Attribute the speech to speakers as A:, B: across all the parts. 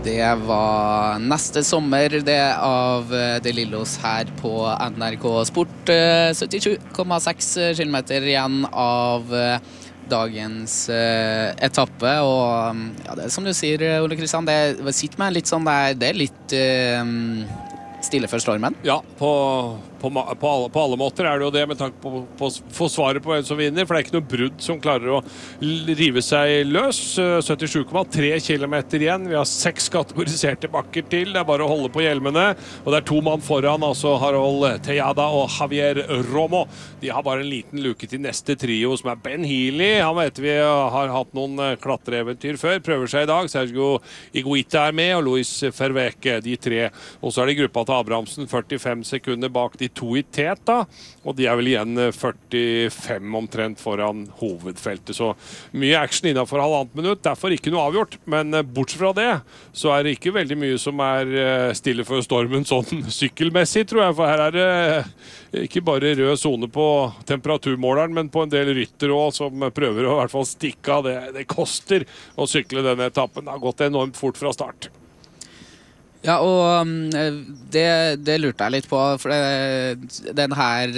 A: Det var neste sommer det av De Lillos her på NRK Sport. 77,6 kilometer igjen av dagens etappe. Og ja, det er som du sier, Ole Kristian, det sitter med litt sånn der, det er litt stille før stormen.
B: Ja, på alle måter er det jo det, med tanke på få svaret på hvem som vinner, for det er ikke noe brudd som klarer å rive seg løs. 77,3 kilometer igjen. Vi har 6 kategoriserte bakker til. Det er bare å holde på hjelmene. Og det er 2 mann foran, altså Harold Tejada og Javier Romo. De har bare en liten luke til neste trio, som er Ben Healy. Han vet vi har hatt noen klatreeventyr før. Prøver seg i dag. Sergio Higuita er med, og Luis Ferveke, de 3. Og så er det gruppa til Abrahamsen, 45 sekunder bak de 2 i tet da, og de er vel igjen 45 omtrent foran hovedfeltet, så mye action innenfor halvannet minutt, derfor ikke noe avgjort, men bortsett fra det, så er det ikke veldig mye som er stille for stormen sånn sykkelmessig, tror jeg, for her er det ikke bare rød zone på temperaturmåleren, men på en del rytter også, som prøver å i hvert fall stikke av. Det koster å sykle denne etappen, det har gått enormt fort fra start.
A: Ja, og det lurte jeg litt på, for den her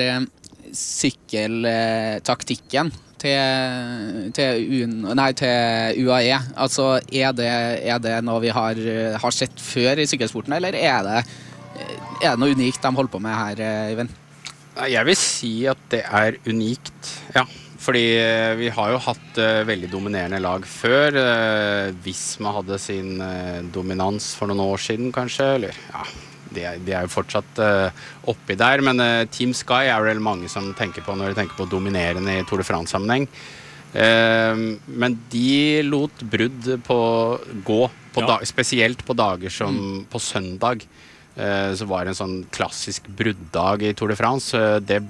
A: sykkeltaktikken til UAE, altså er det noe vi har sett før i sykkelsporten, eller er det noe unikt de holder på med her, Øyvind?
C: Jeg vil si at det er unikt, ja. Fordi vi har jo hatt veldig dominerende lag før, Visma hadde sin dominans for noen år siden kanskje, eller ja, de er jo fortsatt oppi der, men Team Sky er vel mange som tenker på når de tenker på dominerende i Tour de France-sammenheng. Men de lot brudd gå, spesielt på dager som på søndag, så var det en sånn klassisk brudddag i Tour de France.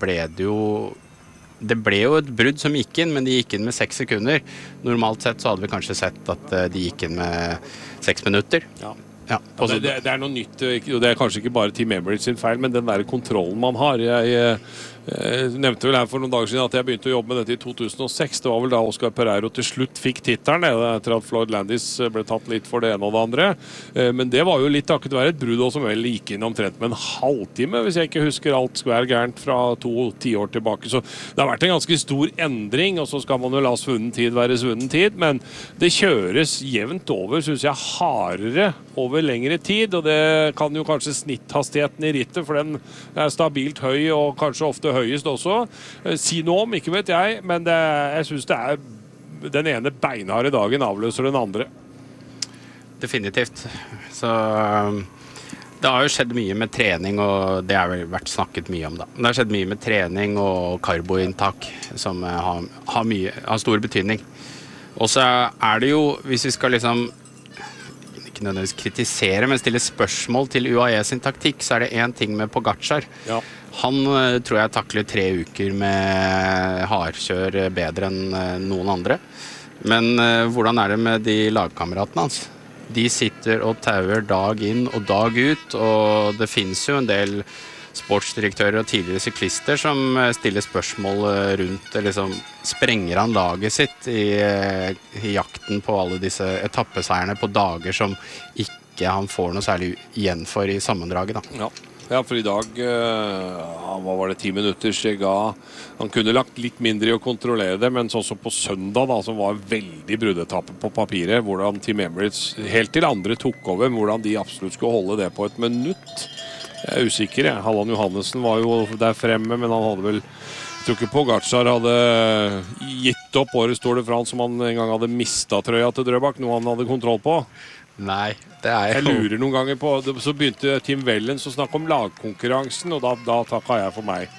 C: Det ble jo et brudd som gikk inn, men de gikk inn med 6 sekunder. Normalt sett så hadde vi kanskje sett at de gikk inn med 6 minutter.
B: Ja. Ja, det er noe nytt, og det er kanskje ikke bare Team Emirates sin feil, men den der kontrollen man har. Jeg nevnte vel her for noen dager siden at jeg begynte å jobbe med dette i 2006. Det var vel da Oscar Pereiro til slutt fikk tittelen, etter at Floyd Landis ble tatt litt for det ene og det andre. Men det var jo litt takket være et brudd som vel gikk inn omtrent med en halvtime, hvis jeg ikke husker alt skvær gærent fra 2 tiår tilbake. Så det har vært en ganske stor endring, og så skal man jo la svunnen tid være svunnen tid, men det kjøres jevnt over, synes jeg, hardere over lengre tid, og det kan jo kanskje snitthastigheten i rittet, for den er stabilt høy, og kanskje ofte høyest også. Si noe om, ikke vet jeg, men jeg synes det er den ene beinharde dagen avløser den andre.
C: Definitivt. Så det har jo skjedd mye med trening, og det har vel vært snakket mye om da. Det har skjedd mye med trening og karboinntak, som har stor betydning. Og så er det jo, hvis vi skal liksom ikke nødvendigvis kritisere, men stille spørsmål til UAE sin taktikk, så er det en ting med Pogačar. Ja. Han tror jeg takler 3 uker med hardkjør bedre enn noen andre. Men hvordan er det med de lagkameratene hans? De sitter og tauer dag inn og dag ut, og det finnes jo en del sportsdirektører og tidligere syklister som stiller spørsmål rundt, liksom sprenger han laget sitt i jakten på alle disse etappeseierne på dager som ikke han får noe særlig igjen for i sammendraget da.
B: Ja, for i dag, hva var det, 10 minutter han kunne lagt litt mindre i å kontrollere det, men sånn som på søndag da, som var veldig bruddetappe på papiret, hvordan Team Emirates helt til andre tok over, hvordan de absolutt skulle holde det på et minutt. Jeg er usikker, Halland Johannessen var jo der fremme, men han hadde vel, jeg tror ikke Pogačar hadde gitt opp årets Tour de France som han en gang hadde mistet trøya til Drøbak, noe han hadde kontroll på.
C: Nei, det er
B: jeg lurer noen ganger på, så begynte Tim Wellens å snakke om lagkonkurransen, og da takket jeg for meg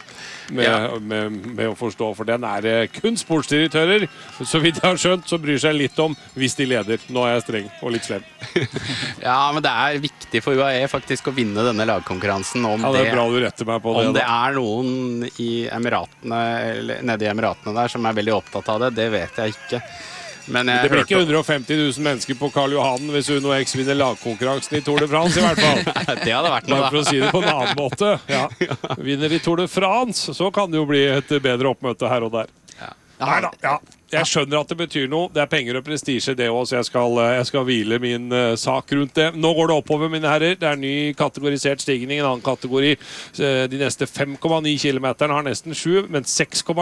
B: med å forstå, for den er kun sportsdirektører, så vidt jeg har skjønt, så bryr seg litt om hvis de leder. Nå er jeg streng og litt slem.
C: Ja, men det er viktig for UAE faktisk å vinne denne lagkonkurransen.
B: Det er bra du retter meg på det.
C: Om det er noen i Emiratene, eller nede i Emiratene der, som er veldig opptatt av det, det vet jeg ikke.
B: Men det blir ikke 150 000 mennesker på Karl Johan hvis Uno X vinner lagkonkurransen i Tour de France i hvert fall.
C: Det hadde vært noe da.
B: For å si det på en annen måte. Ja. Vinner i Tour de France, så kan det jo bli et bedre oppmøte her og der.
A: Neida,
B: Jeg skjønner at det betyr noe. Det penger og prestisje det også, så jeg skal hvile min sak rundt det. Nå går det oppover, mine herrer. Det ny kategorisert stigning, en annen kategori. De neste 5,9 kilometerne har nesten 7, men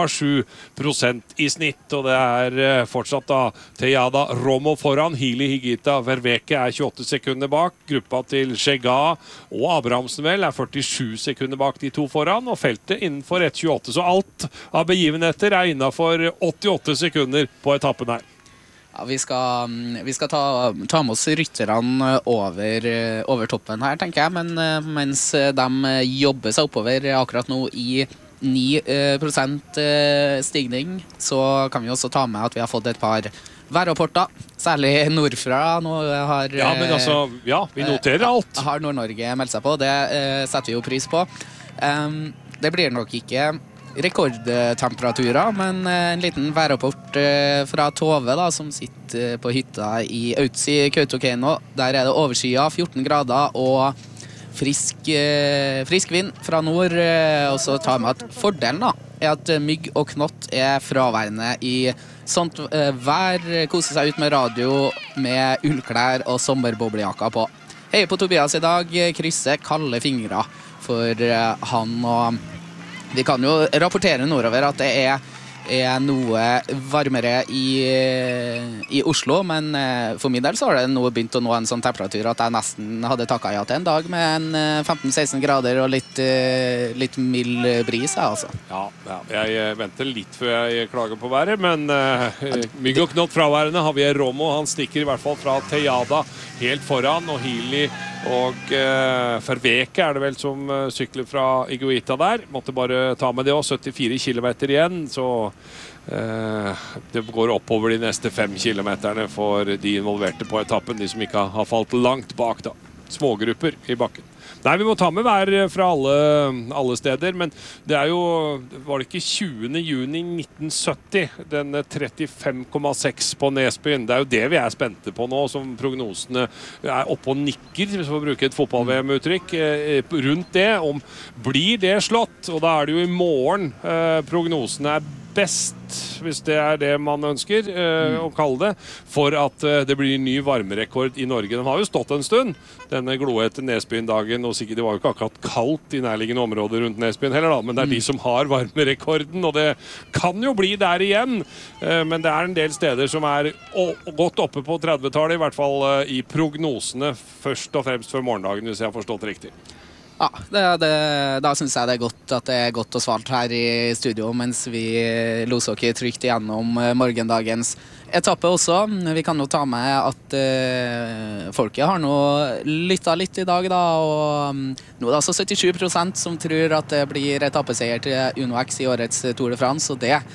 B: 6,7% i snitt. Og det fortsatt da Tejada Romo foran, Hili Higita Verveke 28 sekunder bak. Gruppa til Chega og Abrahamsen vel 47 sekunder bak de to foran, og feltet innenfor 1,28. Så alt av begivenheter innenfor 88 sekunder på etappen her.
A: Ja, vi skal ta med oss rytterne over toppen her, tenker jeg, men mens de jobber seg oppover akkurat nå i 9% stigning, så kan vi også ta med at vi har fått et par værrapporter, særlig nordfra. Nå har,
B: men altså, vi noterer alt.
A: Har Nord-Norge meldt seg på, det setter vi jo pris på. Det blir nok ikke rekordtemperaturer, men en liten værrapport fra Tove da, som sitter på hytta i Autsi Kautokeino. Der det overskyet 14 grader og frisk vind fra nord. Og så tar vi at fordelen da, at mygg og knott fraværende i sånt vær, koser seg ut med radio, med ullklær og sommerboblejakker på. Hei på Tobias i dag, krysser kalde fingre for han, og vi kan jo rapportere nordover at det er noe varmere i Oslo, men for min del så har det nå begynt å nå en sånn temperatur at jeg nesten hadde takket ja til en dag med en 15-16 grader og litt mild bris, altså.
B: Ja, jeg venter litt før jeg klager på været, men mygg og knott fraværende har vi Romo. Han stikker i hvert fall fra Tejada helt foran, og Hili og Verveke det vel som sykler fra Iguita der. Måtte bare ta med det også, 74 kilometer igjen, så det går oppover de neste 5 kilometerne for de involverte på etappen, de som ikke har falt langt bak da. Smågrupper i bakken. Nei, vi må ta med vær fra alle steder, men det jo, var det ikke 20. juni 1970, den 35,6 på Nesbyen. Det jo det vi spente på nå, som prognosene oppe og nikker, hvis vi får bruke et fotball-VM-uttrykk, rundt det, om blir det slått, og da det jo i morgen prognosene best, hvis det det man ønsker å kalle det, for at det blir ny varmerekord i Norge. Den har jo stått en stund, denne glohete Nesbyen-dagen, og sikkert det var jo ikke akkurat kaldt i nærliggende områder rundt Nesbyen heller da, men det de som har varmerekorden, og det kan jo bli der igjen, men det en del steder som godt oppe på 30-tallet, i hvert fall i prognosene, først og fremst for morgendagen, hvis jeg har forstått riktig.
A: Ja, da synes jeg det godt at det godt og svalt her i studio, mens vi loser dere trygt igjennom morgendagens etappe også. Vi kan jo ta med at folket har nå lyttet litt i dag da, og nå det altså 77% som tror at det blir etappeseier til Uno X i årets Tour de France, og det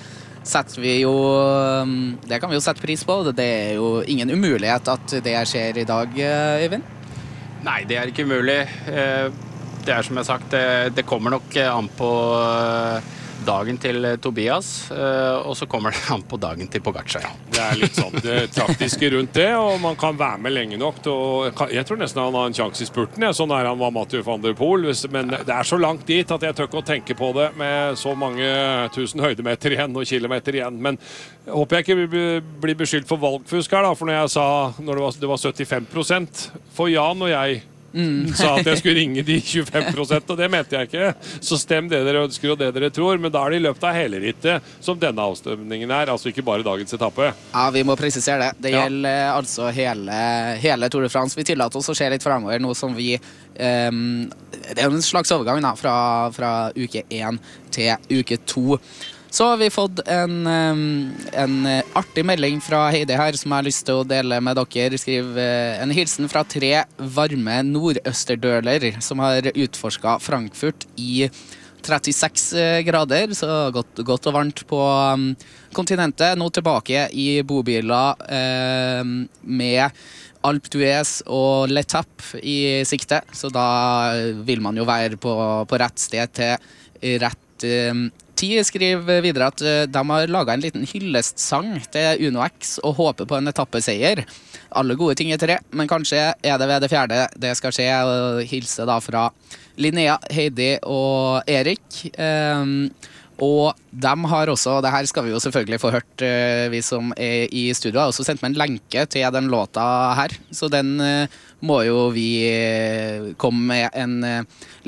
A: kan vi jo sette pris på. Det jo ingen umulighet at det skjer i dag, Øyvind?
C: Nei, det ikke umulig. Det som jeg har sagt, det kommer nok an på dagen til Tobias, og så kommer det an på dagen til Pogacar.
B: Det litt sånn det taktiske rundt det, og man kan være med lenge nok. Jeg tror nesten han har en sjanse i spurten, sånn han var Mathieu van der Poel, men det så langt dit at jeg tør ikke å tenke på det med så mange 1000 høydemeter igjen og kilometer igjen. Men jeg håper jeg ikke blir beskyldt for valgfusk her, da, for når jeg sa når det var 75%, for Jan og jeg sa at jeg skulle ringe de 25%, og det mente jeg ikke. Så stem det dere ønsker og det dere tror, men da det i løpet av hele rittet som denne avstemningen altså ikke bare dagens etappe.
A: Ja, vi må presisere det. Det gjelder altså hele Tour de France. Vi tillater oss å se litt fremover, nå som vi det en slags overgang da, fra uke 1 til uke 2. Så har vi fått en artig melding fra Heidi her, som jeg har lyst til å dele med dere. Skriv en hilsen fra 3 varme nordøsterdøler som har utforsket Frankfurt i 36 grader, så godt og varmt på kontinentet. Nå tilbake i bobiler med Alpe d'Huez og L'Etappe i sikte, så da vil man jo være på rett sted til rett tid. Skriver videre at de har laget en liten hyllestsang til Uno X og håper på en etappeseier. Alle gode ting 3, men kanskje det ved det 4. det skal skje, og hilse da fra Linnea, Heidi og Erik. Og de har også, det her skal vi jo selvfølgelig få hørt, vi som i studio, har også sendt meg en lenke til den låta her. Så den må jo vi komme med en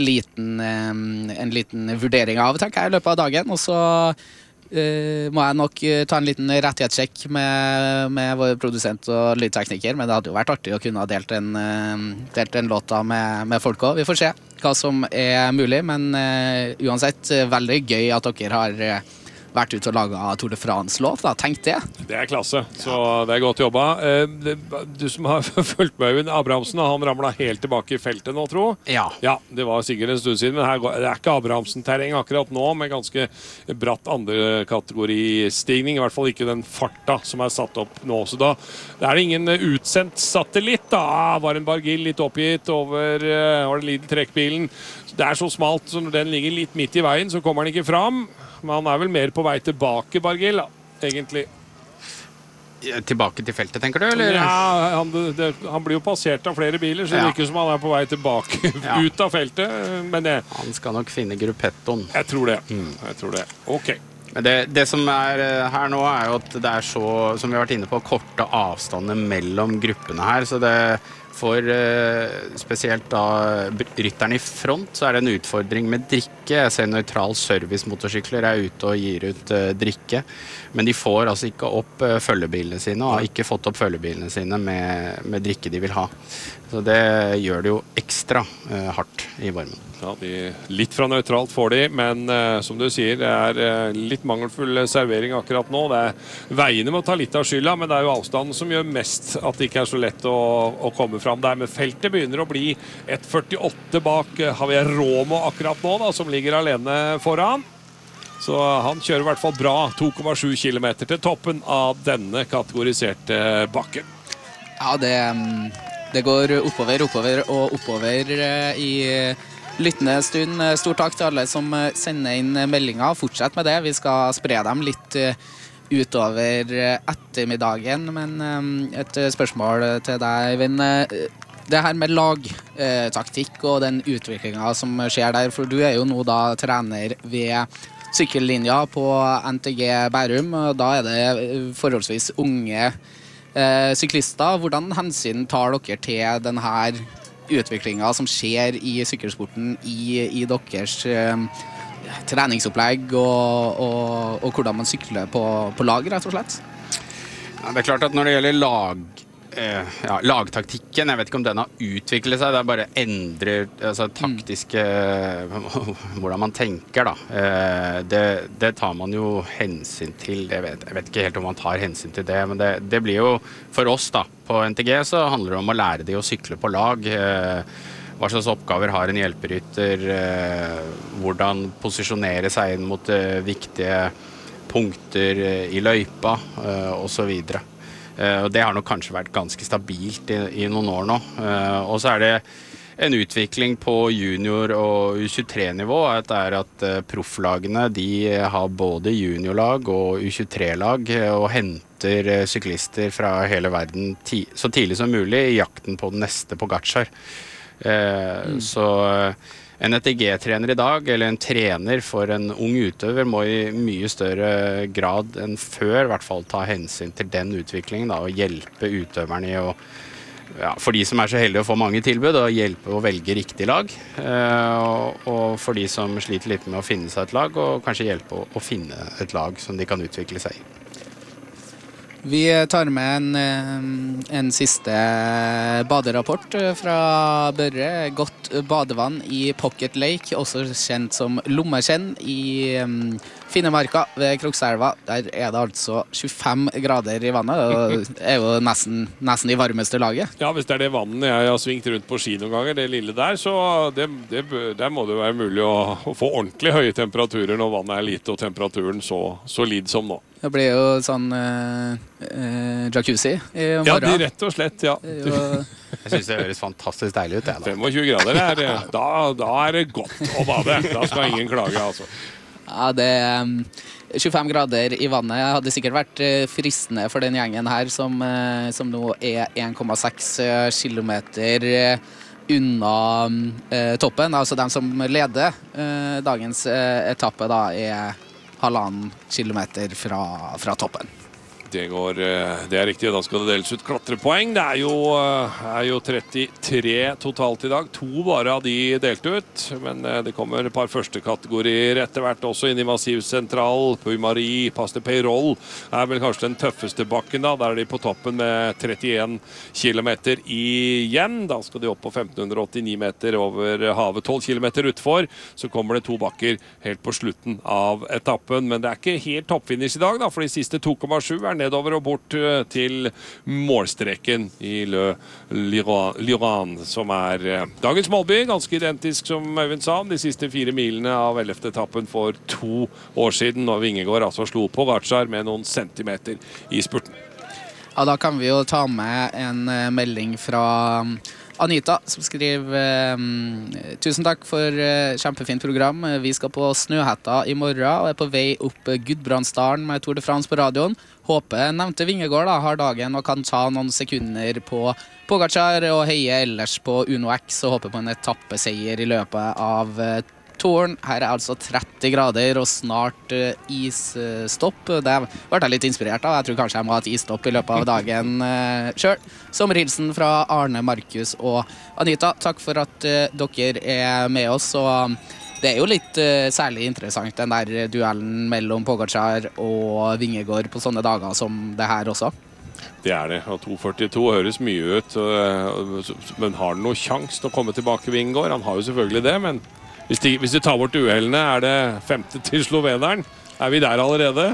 A: liten vurdering av, tenker jeg, i løpet av dagen. Og så må jeg nok ta en liten rettighetssjekk med vår produsent og lydtekniker, men det hadde jo vært artig å kunne ha delt en låta med folk også. Vi får se hva som mulig, men uansett veldig gøy at dere har vært ute og laget Tour de France-låt, da. Tenk det.
B: Det klasse, så det godt jobba. Du som har fulgt med Øyvind Abrahamsen, han ramlet helt tilbake i feltet nå, tro?
C: Ja.
B: Ja, det var sikkert en stund siden, men det ikke Abrahamsen-terreng akkurat nå, med ganske bratt andre kategoristigning, i hvert fall ikke den farta som satt opp nå. Så da det det ingen utsendt satellitt, da var en Bargill litt oppgitt over, var det liten trekkbilen. Det så smalt, så når den ligger litt midt i veien, så kommer den ikke fram. Men han vel mer på vei tilbake, Bargill, da, egentlig.
C: Tilbake til feltet, tenker du? Eller?
B: Ja, han blir jo passert av flere biler, så det virker som han på vei tilbake ut av feltet. Men
C: han skal nok finne gruppettoen.
B: Jeg tror det. Ok.
C: Men det som her nå, jo at det så, som vi har vært inne på, korte avstander mellom gruppene her. Så det for spesielt da rytterne i front, så det en utfordring med drikke. Jeg ser Nøytral Service-motorsykler ute og gir ut drikke, men de får altså ikke opp følgebilene sine, og har ikke fått opp følgebilene sine med drikke de vil ha. Så det gjør det jo ekstra hardt i varmen.
B: Ja, litt fra nøytralt får de, men som du sier, det litt mangelfull servering akkurat nå. Veiene må ta litt av skylda, men det jo avstanden som gjør mest at det ikke så lett å komme fram der. Men feltet begynner å bli 1,48 bak Javier Romo akkurat nå, da, som ligger alene foran. Så han kjører i hvert fall bra 2,7 kilometer til toppen av denne kategoriserte bakken.
A: Ja, det går oppover i lyttende stund. Stor takk til alle som sender inn meldinger. Fortsett med det. Vi skal spre dem litt utover ettermiddagen. Men et spørsmål til deg, Eivind. Det her med lagtaktikk og den utviklingen som skjer der, for du jo nå da trener ved sykkellinja på NTG Bærum, og da det forholdsvis unge syklister. Hvordan hensyn tar dere til denne utviklingen som skjer i sykkelsporten i deres treningsopplegg og hvordan man sykler på lag, rett og slett?
C: Ja, det klart at når det gjelder lagtaktikken, jeg vet ikke om den har utviklet seg, det bare endrer taktiske hvordan man tenker da. Det tar man jo hensyn til, jeg vet ikke helt om man tar hensyn til det, men det blir jo for oss da, på NTG så handler det om å lære de å sykle på lag. Hva slags oppgaver har en hjelperytter, hvordan posisjonere seg inn mot viktige punkter i løypa og så videre. Og det har nok kanskje vært ganske stabilt i noen år nå. Og så det en utvikling på junior- og U23-nivå, at profflagene de har både juniorlag og U23-lag og henter syklister fra hele verden så tidlig som mulig i jakten på den neste Pogačar. Så en NTG-trener i dag, eller en trener for en ung utøver, må i mye større grad enn før i hvert fall ta hensyn til den utviklingen da, og hjelpe utøverne i for de som så heldige å få mange tilbud, og hjelpe å velge riktig lag. Og for de som sliter litt med å finne seg et lag, og kanskje hjelpe å finne et lag som de kan utvikle seg i.
A: Vi tar med en siste baderapport fra Børre. Godt badevann i Pocket Lake, også kjent som Lommekjenn i Finnmarka ved Krokselva. Der det altså 25 grader i vannet. Det jo nesten i varmeste laget.
B: Ja, hvis det det vannet jeg har svingt rundt på ski noen ganger, det lille der, så der må det være mulig å få ordentlig høye temperaturer når vannet lite og temperaturen så solid som nå.
A: Det blir jo sånn jacuzzi i morgen.
B: Ja, de rett og slett, ja.
C: Jeg synes det høres fantastisk deilig ut.
B: 25 grader da det godt å bade. Da skal ingen klage, altså.
A: Ja, det 25 grader i vannet hadde sikkert vært fristende for den gjengen her, som nå 1,6 kilometer unna toppen. Altså de som leder dagens etappe da 1,5 kilometer fra toppen.
B: Det er riktig, da skal det deles ut klatrepoeng. Det er jo 33 totalt i dag. 2 bare av de delt ut, men det kommer et par første kategorier etter hvert også inn i Massiv Sentral. Puy-Marie, Pas de Peyrol er vel kanskje den tøffeste bakken da. Der er de på toppen med 31 kilometer igjen. Da skal de opp på 1589 meter over havet, 12 kilometer utfor. Så kommer det 2 bakker helt på slutten av etappen, men det er ikke helt toppfinish i dag da, for de siste 2,7 er nedover og bort til målstreken i Le Liran, som er dagens målby, ganske identisk som Øyvind sa, de siste 4 milene av 11. etappen for 2 år siden, og Vingegaard altså slo Pogačar med noen centimeter i spurten.
A: Ja, da kan vi jo ta med en melding fra Anita, som skriver tusen takk for kjempefint program. Vi skal på Snøhetta i morgen og er på vei opp Gudbrandsdalen med Tour de France på radioen. Håper nevnte Vingegaard da, har dagen og kan ta noen sekunder på Pogačar og heie ellers på Uno X og håper på en etappeseier i løpet av Touren. Her er altså 30 grader og snart isstopp. Det ble jeg litt inspirert av. Jeg tror kanskje jeg må ha et isstopp i løpet av dagen selv. Sommerhilsen fra Arne, Markus og Anita. Takk for at dere er med oss. Og det er jo litt særlig interessant den der duellen mellom Pogačar og Vingegaard på sånne dager som det her også.
B: Det er det, og 2,42 høres mye ut, men har han noen sjanse til å komme tilbake Vingegaard? Han har jo selvfølgelig det, men hvis de tar bort uhellene, er det 5. til sloveneren? Er vi der allerede?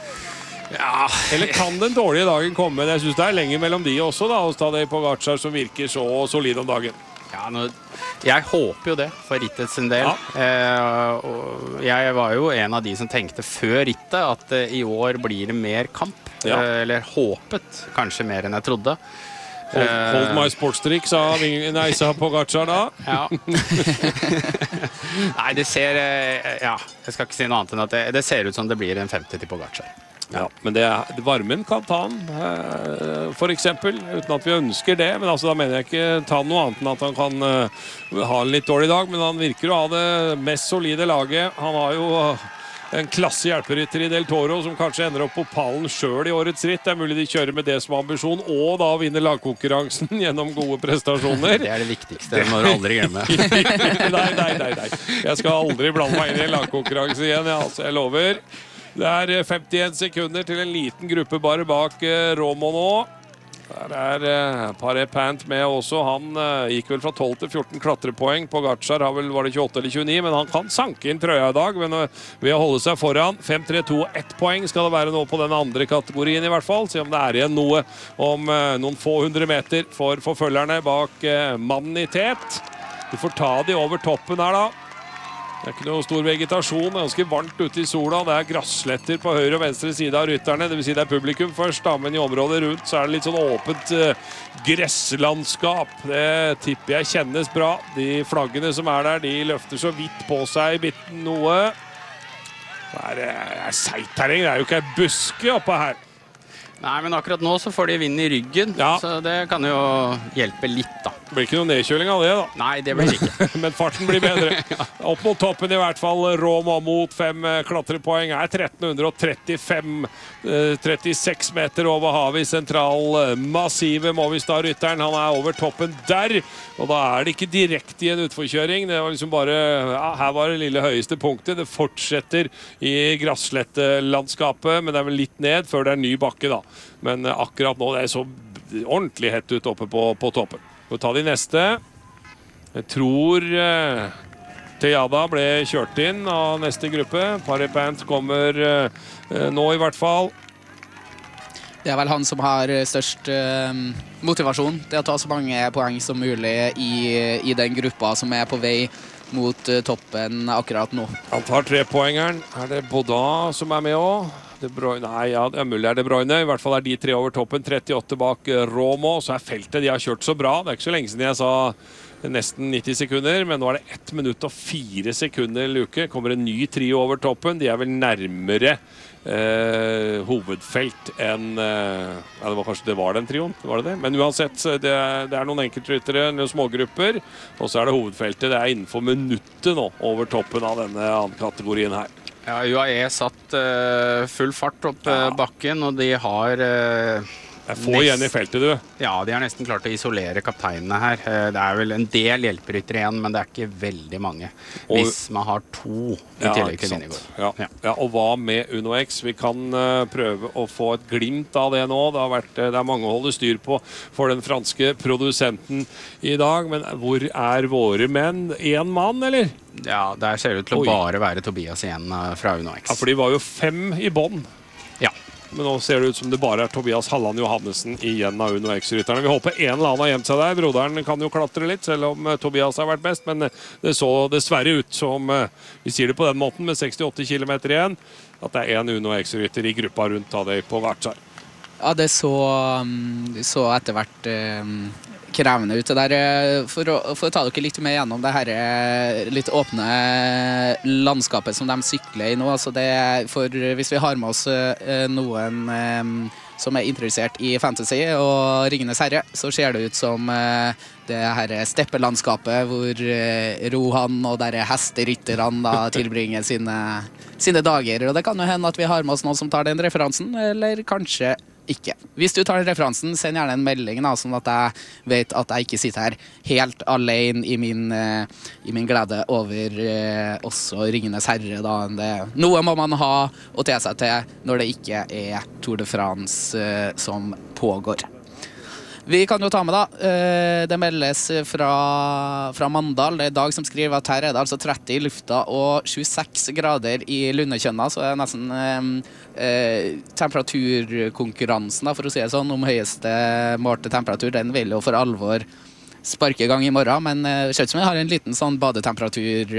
B: Ja. Eller kan den dårlige dagen komme? Jeg synes det er lenger mellom de også da, hos Tadej Pogačar som virker så solid om dagen.
C: Ja, jeg håper jo det for rittet sin del. Ja. Og jeg var jo en av de som tenkte før rittet at i år blir det mer kamp. Ja. Eller håpet kanskje mer enn jeg trodde.
B: Hold my sportstrikk, sa Pogačar da.
C: Ja. Nei, det ser ja, jeg skal ikke si noe annet enn at det ser ut som det blir en 50 til Pogačar.
B: Ja, men varmen kan ta han, for eksempel, uten at vi ønsker det. Men altså, da mener jeg ikke ta noe annet enn at han kan ha en litt dårlig dag. Men han virker å ha det mest solide laget. Han har jo en klasse hjelperytter i Del Toro som kanskje ender opp på pallen selv i årets ritt. Det er mulig de kjører med det som ambisjon, og da vinner lagkonkurransen gjennom gode prestasjoner.
C: Det er det viktigste, det må du aldri glemme.
B: Nei. Jeg skal aldri blande meg inn i en lagkonkurranse igjen, jeg lover. Det er 51 sekunder til en liten gruppe bare bak Romo nå. Der er Paré Pant med også. Han gikk vel fra 12 til 14 klatrepoeng. Pogačar var det 28 eller 29, men han kan sanke inn trøya i dag ved å holde seg foran. 5-3-2, 1 poeng skal det være nå på den andre kategorien i hvert fall. Se om det er igjen noe om noen få 100 meter for forfølgerne bak mannen i tet. Vi får ta de over toppen her da. Det er ikke noe stor vegetasjon, det er ganske varmt ute i sola. Det er grassletter på høyre og venstre side av rytterne. Det vil si det er publikum først, da, men i området rundt så er det litt sånn åpent gresslandskap. Det tipper jeg kjennes bra. De flaggene som er der, de løfter så vidt på seg noe. Det er seigt terreng, det er jo ikke en buske oppe her.
C: Nei, men akkurat nå så får de vind i ryggen, så det kan jo hjelpe litt da.
B: Det blir ikke noe nedkjøling av det da.
C: Nei, det blir det ikke.
B: Men farten blir bedre. Opp mot toppen i hvert fall. Romo mot 5 klatrepoeng er 1335, 36 meter over havet i sentral massive Movistar-rytteren. Han er over toppen der, og da er det ikke direkte i en utforkjøring. Det var liksom bare, her var det lille høyeste punktet. Det fortsetter i grasslettelandskapet, men det er vel litt ned før det er ny bakke da. Men akkurat nå det er så ordentlig hett ut oppe på toppen. Vi tar de neste. Jeg tror Tejada ble kjørt inn av neste gruppe. Paré Pant kommer nå i hvert fall.
A: Det er vel han som har størst motivasjon til å ta så mange poeng som mulig i den gruppa som er på vei mot toppen akkurat nå.
B: Han tar 3-poengeren. Er det Baudin som er med også? Nei, ja, det er mulig er det Bruyne. I hvert fall er de 3 over toppen. 38 bak Romo. Så er feltet, de har kjørt så bra. Det er ikke så lenge siden jeg sa nesten 90 sekunder, men nå er det 1 minutt og 4 sekunder luke. Kommer en ny trio over toppen. De er vel nærmere hovedfelt enn det var den trioen, var det det? Men uansett, det er noen enkeltryttere, noen smågrupper, og så er det hovedfeltet. Det er innenfor minuttet nå over toppen av denne andre kategorien her.
C: Ja, UAE satt full fart opp bakken, og de har
B: Det er få igjen i feltet, du.
C: Ja, de har nesten klart å isolere kapteinene her. Det er vel en del hjelperytter igjen, men det er ikke veldig mange. Hvis man har 2 i tillegg til Lindegård.
B: Ja, og hva med Uno X? Vi kan prøve å få et glimt av det nå. Det er mange å holde styr på for den franske produsenten i dag, men hvor er våre menn? 1 mann, eller?
C: Ja, der ser det ut til å bare være Tobias igjen fra Uno X.
B: Ja, for de var jo 5 i bånd.
C: Ja.
B: Men nå ser det ut som det bare er Tobias Halland Johannessen igjen av Uno X-rytterne. Vi håper en eller annen har gjemt seg der. Broderen kan jo klatre litt, selv om Tobias har vært best. Men det så dessverre ut som, vi sier det på den måten, med 68 km igjen, at det er en Uno X-rytter i gruppa rundt Tadej Pogačar.
A: Ja, det så etter hvert krevende ut det der. For å ta dere litt med gjennom det her litt åpne landskapet som de sykler i nå. Altså hvis vi har med oss noen som er interessert i fantasy og Ringenes herre, så ser det ut som det her steppelandskapet hvor Rohan og der hesterytterne da tilbringer sine dager. Og det kan jo hende at vi har med oss noen som tar den referansen, eller kanskje ikke. Hvis du tar den referansen, send gjerne en melding da, sånn at jeg vet at jeg ikke sitter her helt alene i min glede over også Ringenes herre. Da. Noe må man ha å te seg til når det ikke er Tour de France som pågår. Vi kan jo ta med da, det meldes fra Mandal, det er Dag som skriver at her er det altså 30 i lufta og 26 grader i Lundekjønna, så det er nesten temperaturkonkurransen, da, for å si det sånn, om høyeste målte temperatur, den vil jo for alvor sparke i gang i morgen, men det ser ut som vi har en liten sånn badetemperaturkamp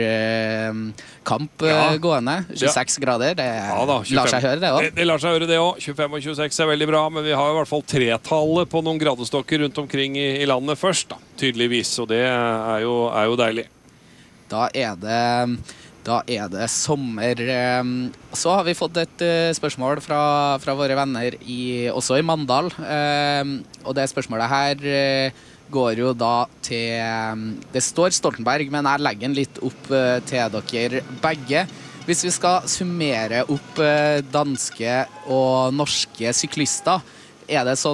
A: gående. 26 grader, det lar seg høre det også.
B: Det lar seg høre det også. 25 og 26 er veldig bra, men vi har i hvert fall 3-tallet på noen gradestokker rundt omkring i landet først, da, tydeligvis, og det er jo deilig.
A: Da er det sommer. Så har vi fått et spørsmål fra våre venner også i Mandal, og det spørsmålet her går jo da til det står Stoltenberg, men jeg legger den litt opp til dere begge. Hvis vi skal summere opp danske og norske syklister, er det sånn